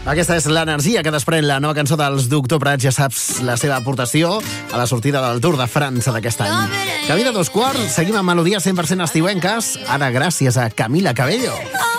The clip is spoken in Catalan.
Aquesta és l'energia que desprèn la nova cançó dels Doctor Prats. Ja saps la seva aportació a la sortida del Tour de França d'aquest any. Camí de 2 quarts, seguim amb melodies 100% estiuenques, ara gràcies a Camila Cabello.